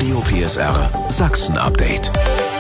Radio PSR Sachsen-Update.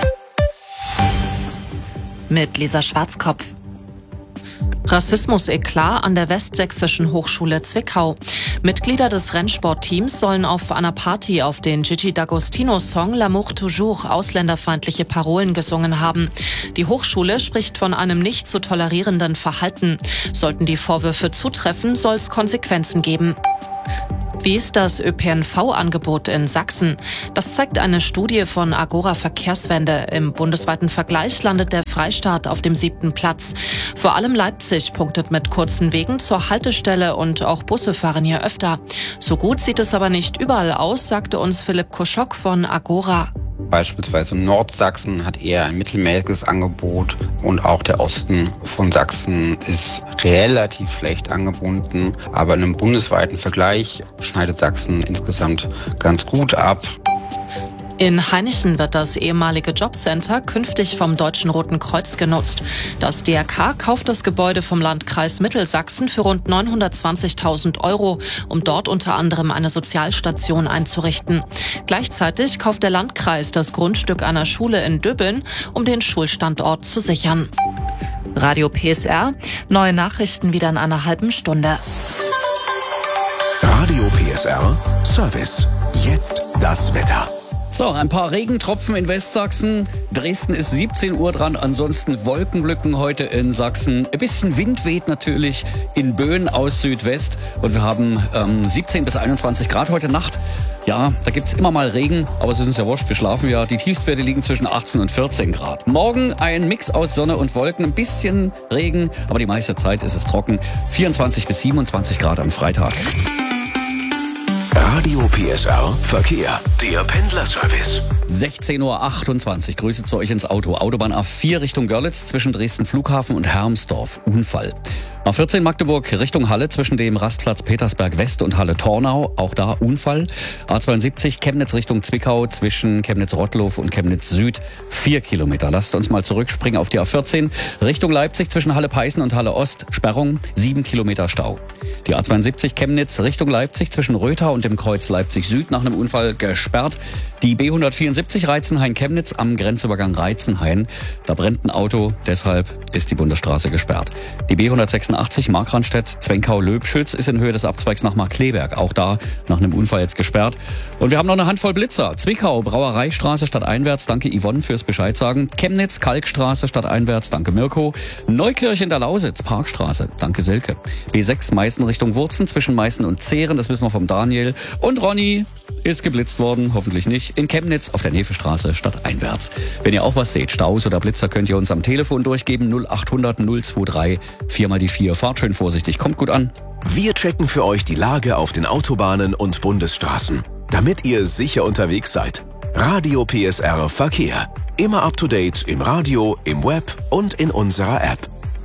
Mit Lisa Schwarzkopf. Rassismus-Eklat an der Westsächsischen Hochschule Zwickau. Mitglieder des Rennsportteams sollen auf einer Party auf den Gigi D'Agostino-Song L'amour toujours ausländerfeindliche Parolen gesungen haben. Die Hochschule spricht von einem nicht zu tolerierenden Verhalten. Sollten die Vorwürfe zutreffen, soll es Konsequenzen geben. Wie ist das ÖPNV-Angebot in Sachsen? Das zeigt eine Studie von Agora Verkehrswende. Im bundesweiten Vergleich landet der Freistaat auf dem 7. Platz. Vor allem Leipzig punktet mit kurzen Wegen zur Haltestelle und auch Busse fahren hier öfter. So gut sieht es aber nicht überall aus, sagte uns Philipp Koschok von Agora. Beispielsweise Nordsachsen hat eher ein mittelmäßiges Angebot und auch der Osten von Sachsen ist relativ schlecht angebunden. Aber in einem bundesweiten Vergleich schneidet Sachsen insgesamt ganz gut ab. In Hainichen wird das ehemalige Jobcenter künftig vom Deutschen Roten Kreuz genutzt. Das DRK kauft das Gebäude vom Landkreis Mittelsachsen für rund 920.000 €, um dort unter anderem eine Sozialstation einzurichten. Gleichzeitig kauft der Landkreis das Grundstück einer Schule in Döbeln, um den Schulstandort zu sichern. Radio PSR, neue Nachrichten wieder in einer halben Stunde. Radio PSR Service. Jetzt das Wetter. So, ein paar Regentropfen in Westsachsen. Dresden ist 17 Uhr dran, ansonsten Wolkenlücken heute in Sachsen. Ein bisschen Wind weht natürlich in Böen aus Südwest und wir haben 17 bis 21 Grad heute Nacht. Ja, da gibt's immer mal Regen, aber es ist uns ja wurscht, wir schlafen ja. Die Tiefstwerte liegen zwischen 18 und 14 Grad. Morgen ein Mix aus Sonne und Wolken, ein bisschen Regen, aber die meiste Zeit ist es trocken. 24 bis 27 Grad am Freitag. Radio PSR Verkehr, der Pendlerservice. 16:28 Uhr. Grüße zu euch ins Auto. Autobahn A4 Richtung Görlitz zwischen Dresden Flughafen und Hermsdorf. Unfall. A14 Magdeburg Richtung Halle zwischen dem Rastplatz Petersberg West und Halle Tornau. Auch da Unfall. A72 Chemnitz Richtung Zwickau zwischen Chemnitz-Rottlow und Chemnitz Süd. 4 Kilometer. Lasst uns mal zurückspringen auf die A14 Richtung Leipzig zwischen Halle Peißen und Halle Ost. Sperrung. 7 Kilometer Stau. Die A72 Chemnitz Richtung Leipzig zwischen Rötha und dem Kreuz Leipzig Süd nach einem Unfall gesperrt. Die B174 Reizenhain-Chemnitz am Grenzübergang Reizenhain. Da brennt ein Auto, deshalb ist die Bundesstraße gesperrt. Die B186 Markranstädt-Zwenkau-Löbschütz ist in Höhe des Abzweigs nach Markkleeberg. Auch da nach einem Unfall jetzt gesperrt. Und wir haben noch eine Handvoll Blitzer. Zwickau, Brauereistraße stadteinwärts, danke Yvonne fürs Bescheid sagen. Chemnitz, Kalkstraße stadteinwärts, danke Mirko. Neukirch in der Lausitz, Parkstraße, danke Silke. B6 Meißen Richtung Wurzen zwischen Meißen und Zehren, das wissen wir vom Daniel. Und Ronny ist geblitzt worden, hoffentlich nicht, in Chemnitz auf der Nefestraße stadteinwärts. Wenn ihr auch was seht, Staus oder Blitzer, könnt ihr uns am Telefon durchgeben, 0800 023 4x4. Fahrt schön vorsichtig, kommt gut an. Wir checken für euch die Lage auf den Autobahnen und Bundesstraßen, damit ihr sicher unterwegs seid. Radio PSR Verkehr. Immer up to date im Radio, im Web und in unserer App.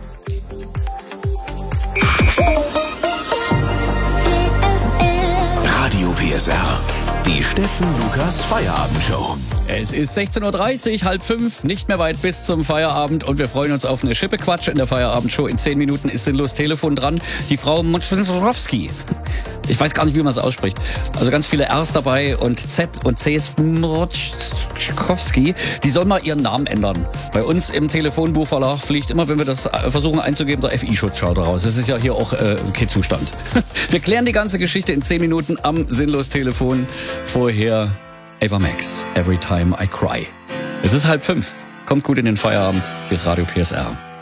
Radio PSR. Die Steffen Lukas Feierabendshow. Es ist 16:30 Uhr, 4:30, nicht mehr weit bis zum Feierabend und wir freuen uns auf eine Schippe Quatsch in der Feierabendshow. In 10 Minuten ist sinnlos Telefon dran. Die Frau Moczkowski. Ich weiß gar nicht, wie man es ausspricht. Also ganz viele R's dabei und Z und C's. Moczkowski. Die soll mal ihren Namen ändern. Bei uns im Telefonbuchverlag fliegt immer, wenn wir das versuchen einzugeben, der FI-Schutzschalter raus. Das ist ja hier auch kein Zustand. Wir klären die ganze Geschichte in 10 Minuten am sinnlos Telefon. Vorher Ava Max, Every Time I Cry. Es ist 4:30. Kommt gut in den Feierabend. Hier ist Radio PSR.